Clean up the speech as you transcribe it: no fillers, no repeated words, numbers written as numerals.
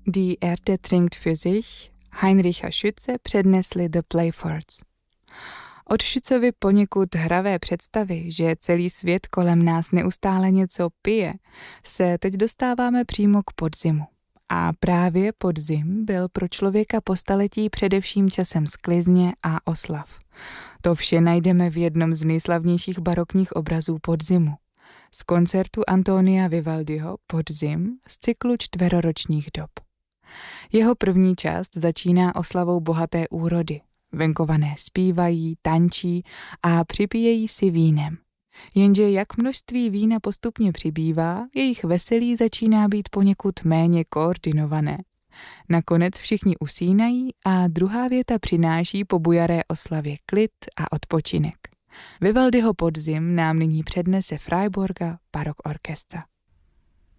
Die Erde trinkt für sich Heinricha Schütze přednesli The Playfords. Od Schützovy poněkud hravé představy, že celý svět kolem nás neustále něco pije, se teď dostáváme přímo k podzimu. A právě podzim byl pro člověka po staletí především časem sklizně a oslav. To vše najdeme v jednom z nejslavnějších barokních obrazů podzimu. Z koncertu Antonia Vivaldiho Podzim z cyklu čtveroročních dob. Jeho první část začíná oslavou bohaté úrody. Venkované zpívají, tančí a připíjejí si vínem. Jenže jak množství vína postupně přibývá, jejich veselí začíná být poněkud méně koordinované. Nakonec všichni usínají a druhá věta přináší po bujaré oslavě klid a odpočinek. Vivaldiho Podzim nám nyní přednese Freiburger Barok Orchestra.